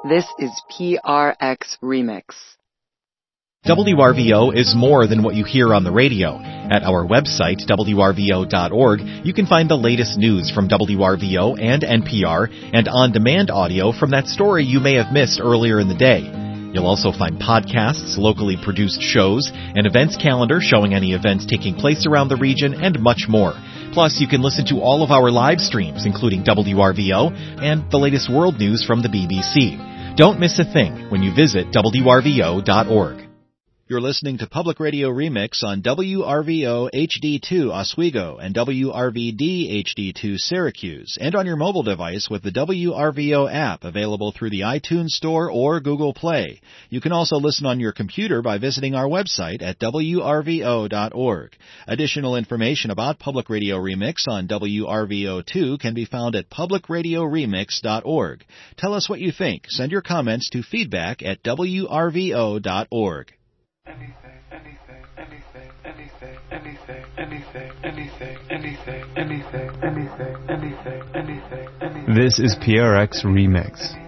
This is PRX Remix. WRVO is more than what you hear on the radio. At our website, WRVO.org, you can find the latest news from WRVO and NPR and on-demand audio from that story you may have missed earlier in the day. You'll also find podcasts, locally produced shows, an events calendar showing any events taking place around the region, and much more. Plus, you can listen to all of our live streams, including WRVO and the latest world news from the BBC. Don't miss a thing when you visit WRVO.org. You're listening to Public Radio Remix on WRVO HD2 Oswego and WRVD HD2 Syracuse, and on your mobile device with the WRVO app available through the iTunes Store or Google Play. You can also listen on your computer by visiting our website at WRVO.org. Additional information about Public Radio Remix on WRVO2 can be found at publicradioremix.org. Tell us what you think. Send your comments to feedback at WRVO.org. This is PRX Remix.